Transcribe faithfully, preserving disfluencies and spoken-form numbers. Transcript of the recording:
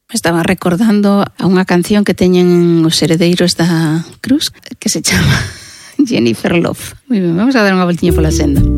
Estaba recordando a unha canción que teñen os heredeiros da Cruz que se chama Jennifer Love. Moi ben, vamos a dar unha voltiña pola senda.